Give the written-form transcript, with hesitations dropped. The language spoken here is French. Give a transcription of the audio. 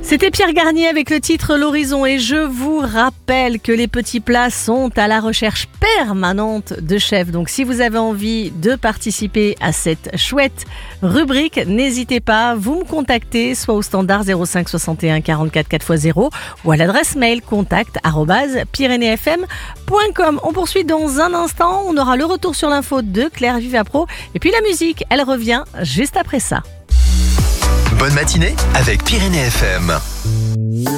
C'était Pierre Garnier avec le titre L'Horizon et je vous rappelle que les petits plats sont à la recherche permanente de chefs. Donc si vous avez envie de participer à cette chouette rubrique, n'hésitez pas, vous me contactez soit au standard 05 61 44 4x0 ou à l'adresse mail contact@pyrénéefm.com. On poursuit dans un instant, on aura le retour sur l'info de Claire Vivapro et puis la musique, elle revient juste après ça. Bonne matinée avec Pyrénées FM.